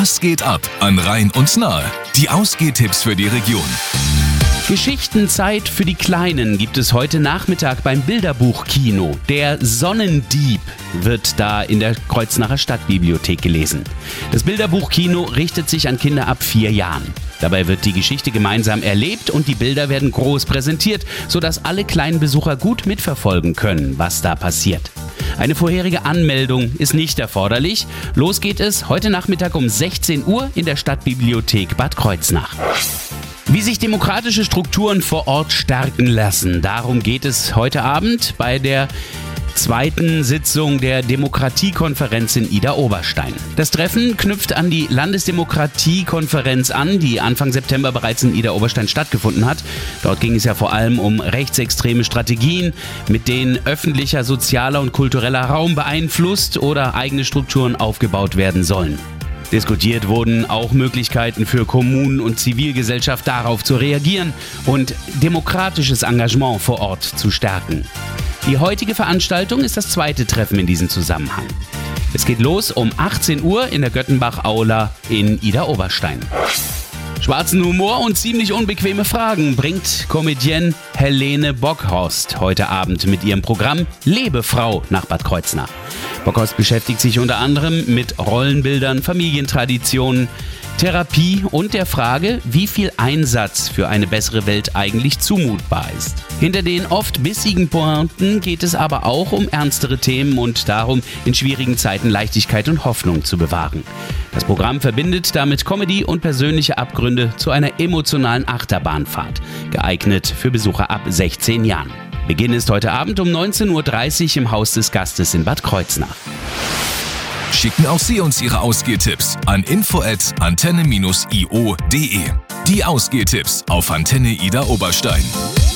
Was geht ab an Rhein und Nahe? Die Ausgehtipps für die Region. Geschichtenzeit für die Kleinen gibt es heute Nachmittag beim Bilderbuchkino. Der Sonnendieb wird da in der Kreuznacher Stadtbibliothek gelesen. Das Bilderbuchkino richtet sich an Kinder ab 4 Jahren. Dabei wird die Geschichte gemeinsam erlebt und die Bilder werden groß präsentiert, sodass alle kleinen Besucher gut mitverfolgen können, was da passiert. Eine vorherige Anmeldung ist nicht erforderlich. Los geht es heute Nachmittag um 16 Uhr in der Stadtbibliothek Bad Kreuznach. Wie sich demokratische Strukturen vor Ort stärken lassen, darum geht es heute Abend bei der zweiten Sitzung der Demokratiekonferenz in Idar-Oberstein. Das Treffen knüpft an die Landesdemokratiekonferenz an, die Anfang September bereits in Idar-Oberstein stattgefunden hat. Dort ging es ja vor allem um rechtsextreme Strategien, mit denen öffentlicher, sozialer und kultureller Raum beeinflusst oder eigene Strukturen aufgebaut werden sollen. Diskutiert wurden auch Möglichkeiten für Kommunen und Zivilgesellschaft darauf zu reagieren und demokratisches Engagement vor Ort zu stärken. Die heutige Veranstaltung ist das zweite Treffen in diesem Zusammenhang. Es geht los um 18 Uhr in der Göttenbach-Aula in Idar-Oberstein. Schwarzen Humor und ziemlich unbequeme Fragen bringt Comedienne Helene Bockhorst heute Abend mit ihrem Programm Lebefrau nach Bad Kreuznach. Bockhorst beschäftigt sich unter anderem mit Rollenbildern, Familientraditionen, Therapie und der Frage, wie viel Einsatz für eine bessere Welt eigentlich zumutbar ist. Hinter den oft bissigen Pointen geht es aber auch um ernstere Themen und darum, in schwierigen Zeiten Leichtigkeit und Hoffnung zu bewahren. Das Programm verbindet damit Comedy und persönliche Abgründe zu einer emotionalen Achterbahnfahrt, geeignet für Besucher ab 16 Jahren. Beginn ist heute Abend um 19.30 Uhr im Haus des Gastes in Bad Kreuznach. Schicken auch Sie uns Ihre Ausgehtipps an info@antenne-io.de. Die Ausgehtipps auf Antenne Idar-Oberstein.